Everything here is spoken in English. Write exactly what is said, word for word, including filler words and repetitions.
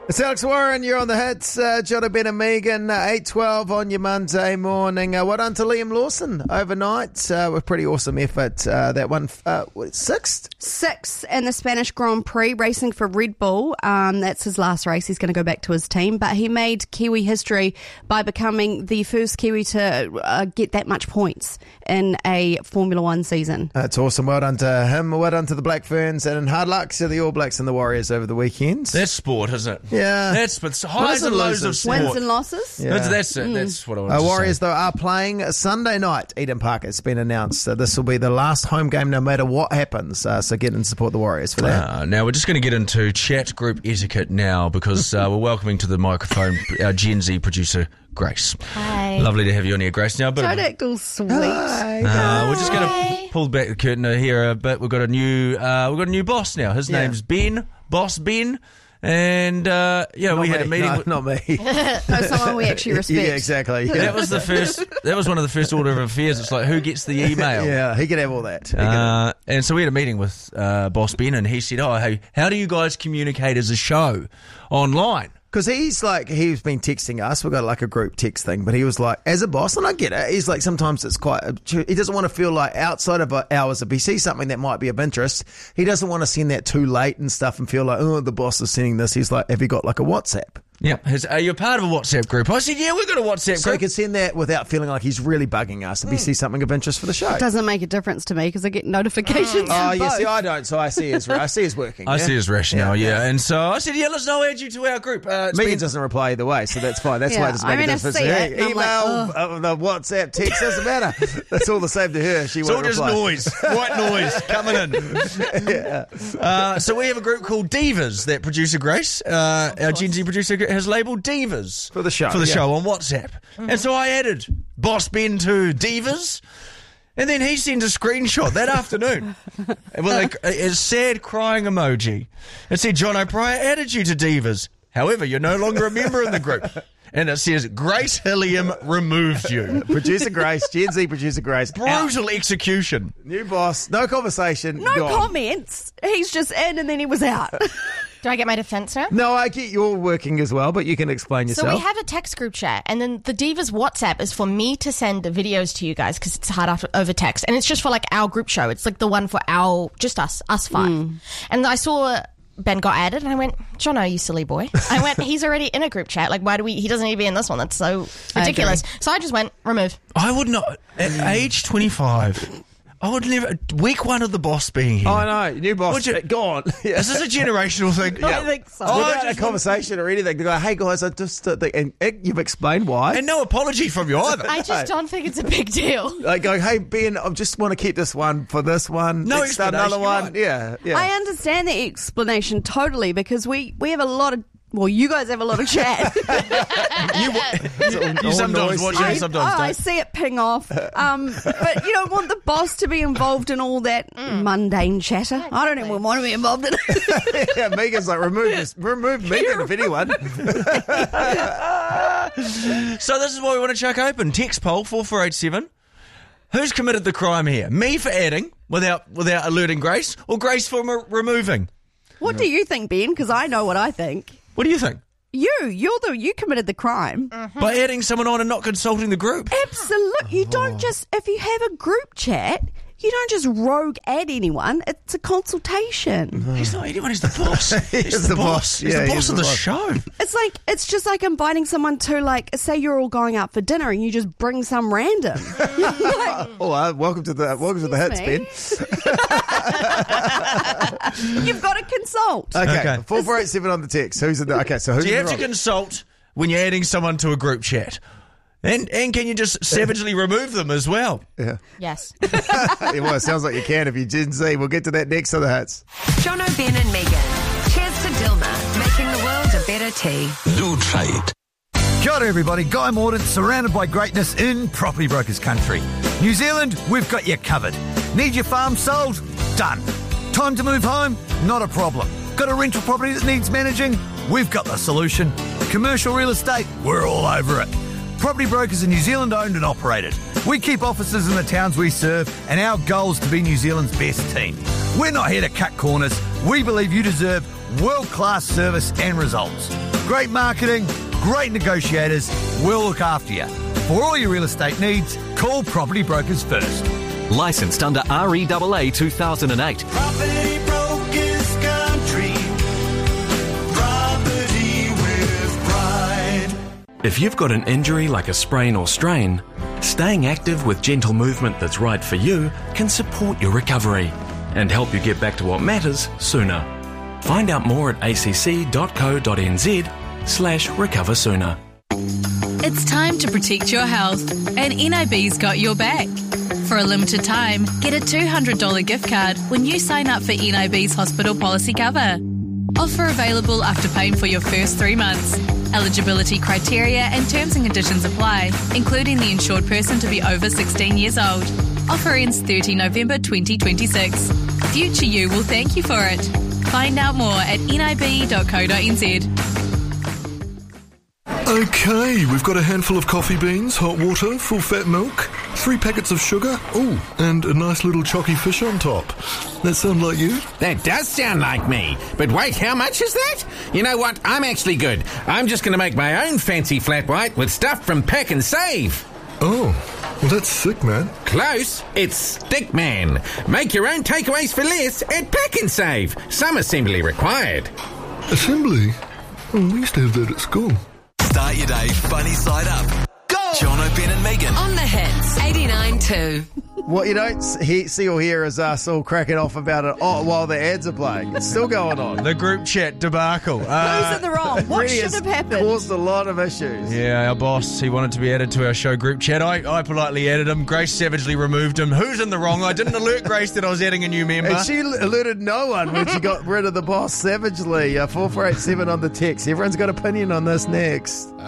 It's Alex Warren, you're on the hits. Uh, Jono, Ben and Megan, uh, eight twelve on your Monday morning. Uh, well done to Liam Lawson overnight uh, with pretty awesome effort. Uh, that one, uh, what, sixth? Sixth in the Spanish Grand Prix, racing for Red Bull. Um, that's his last race. He's going to go back to his team. But he made Kiwi history by becoming the first Kiwi to uh, get that much points in a Formula One season. That's awesome. Well done to him. Well done to the Black Ferns. And hard luck to the All Blacks and the Warriors over the weekend. That's sport, isn't it? Yeah. That's but highs and lows of sport. Wins and losses. Yeah. That's, that's it. Mm. That's what I want uh, to Warriors, say. though, are playing Sunday night. Eden Park, it's been announced. So this will be the last home game no matter what happens. Uh, so get in and support the Warriors for that. Uh, now, we're just going to get into chat group etiquette now because uh, we're welcoming to the microphone our Gen Z producer, Grace. Hi. Lovely to have you on here, Grace. Now, but Pterodactyl sweet. Hi. uh, we're just going to pull back the curtain here a bit. We've got a new, uh, we've got a new boss now. His Yeah. name's Ben, Boss Ben. And, uh, yeah, Not we me. had a meeting. No, with, not me. No, someone we actually respect. Yeah, exactly. Yeah. That was the first, that was one of the first order of affairs. It's like, who gets the email? Yeah, he could have all that. He could have- Uh, and so we had a meeting with uh, Boss Ben, and he said, oh, hey, how do you guys communicate as a show online? Because he's like, he's been texting us. We've got like a group text thing, but he was like, as a boss, and I get it, he's like, sometimes it's quite, he doesn't want to feel like outside of hours, if he sees something that might be of interest, he doesn't want to send that too late and stuff and feel like, oh, the boss is sending this. He's like, have you got like a WhatsApp? Yeah, His, are you part of a WhatsApp group? I said, yeah, we've got a WhatsApp So he group. can send that without feeling like he's really bugging us if he sees something of interest for the show. Doesn't make a difference to me because I get notifications. Oh, from yeah, see, both. I don't, so I see his, I see his working. I yeah? see his rationale, yeah. Yeah, yeah. And so I said, yeah, let's know add you to our group. Uh, it's Megan been- doesn't reply either way, so that's fine. That's Yeah, why it doesn't I make mean, I a difference. see Hey, it, and I'm email, like, uh, the WhatsApp, text, doesn't matter. That's all the same to her. She It's won't all just reply. noise, white noise coming in. Yeah. Uh, so we have a group called Divas that producer Grace, uh, our Gen Z producer, has labelled Divas For the show, for the yeah. show on WhatsApp. And so I added Boss Ben to Divas. And then he sends a screenshot that afternoon with a, a sad crying emoji. It said, John O'Brien added you to Divas. However, you're no longer a member in the group. And it says, Grace Hilliam removed you. Producer Grace, Gen Z producer Grace. out. Brutal execution. New boss, no conversation. No gone. comments. He's just in and then he was out. Do I get my defense now? No, I get you're working as well, but you can explain So yourself. we have a text group chat, and then the Divas WhatsApp is for me to send the videos to you guys because it's hard after, over text, and it's just for like our group show. It's like the one for our just us, us five. Mm. And I saw Ben got added, and I went, Jono, you silly boy. I went, he's already in a group chat. Like, why do we? He doesn't need to be in this one. That's so ridiculous. So I just went remove. I would not, at age twenty-five, I would never, week one of the boss being here. Oh, no, new boss, Would you- gone. Yeah. Is this a generational thing? I think so. Oh, Without I just- a conversation or anything, they go, hey guys, I just, uh, think, and uh, you've explained why. And no apology from you either. I just don't think it's a big deal. Like go, hey Ben, I just want to keep this one for this one. No Let's start another explanation, one. right. Yeah, yeah. I understand the explanation totally because we, we have a lot of, well, you guys have a lot of chat. you all sometimes noise. watch I, it, sometimes oh, I don't. see it ping off. Um, but you don't want the boss to be involved in all that mundane chatter. I don't even want to be involved in it. yeah, Megan's like, remove this, remove Megan if anyone. So this is what we want to chuck open. Text poll four four eight seven. Who's committed the crime here? Me for adding without without alerting Grace, or Grace for m- removing? What do you think, Ben? Because I know what I think. What do you think? You, you're the, you committed the crime. By adding someone on and not consulting the group? Absolutely. You don't just, if you have a group chat, you don't just rogue add anyone. It's a consultation. He's not anyone. He's the boss. He's He's the boss. He's Yeah, the he boss is of the the boss. show. It's like, it's just like inviting someone to, like, say you're all going out for dinner and you just bring some random. Like, Oh, uh, welcome to the welcome to the hits, Excuse Ben. you've got to consult. Okay, Okay. four four eight seven on the text. Who's in the? Okay, so who's Do you in have the to wrong? consult when you're adding someone to a group chat? And and can you just savagely remove them as well? Yeah. Yes. Yeah, well, it sounds like you can if you're Gen Z. We'll get to that next on the hits. Jono, Ben and Megan. Cheers to Dilma, making the world a better tea. New trade. Kia ora everybody, Guy Morden, surrounded by greatness in Property Brokers country. New Zealand, we've got you covered. Need your farm sold? Done. Time to move home? Not a problem. Got a rental property that needs managing? We've got the solution. Commercial real estate? We're all over it. Property Brokers are New Zealand owned and operated. We keep offices in the towns we serve, and our goal is to be New Zealand's best team. We're not here to cut corners. We believe you deserve world-class service and results. Great marketing, great negotiators, we'll look after you. For all your real estate needs, call Property Brokers First. Licensed under R E A A two thousand eight. Property Brokers Country. Property with pride. If you've got an injury like a sprain or strain, staying active with gentle movement that's right for you can support your recovery and help you get back to what matters sooner. Find out more at acc.co.nz slash recover sooner. It's time to protect your health, and N I B's got your back. For a limited time, get a two hundred dollars gift card when you sign up for N I B's hospital policy cover. Offer available after paying for your first three months. Eligibility criteria and terms and conditions apply, including the insured person to be over sixteen years old. Offer ends thirtieth November twenty twenty-six. Future you will thank you for it. Find out more at n i b dot co dot n z. Okay, we've got a handful of coffee beans, hot water, full fat milk, three packets of sugar, ooh, and a nice little chocky fish on top. That sound like you? That does sound like me. But wait, how much is that? You know what? I'm actually good. I'm just going to make my own fancy flat white with stuff from Pack and Save. Oh, well that's sick, man. Close. It's Stickman. Make your own takeaways for less at Pack and Save. Some assembly required. Assembly? Oh, we used to have that at school. Start your day funny side up. Go! Jono, Ben and Megan. On the hits, eighty-nine two. What you don't see, see or hear is us all cracking off about it oh, while the ads are playing. It's still going on. The group chat debacle. Uh, Who's in the wrong? What really should has have happened? Caused a lot of issues. Yeah, our boss, he wanted to be added to our show group chat. I, I politely added him. Grace savagely removed him. Who's in the wrong? I didn't alert Grace that I was adding a new member. And she alerted no one when she got rid of the boss savagely. Uh, four four eight seven on the text. Everyone's got opinion on this next.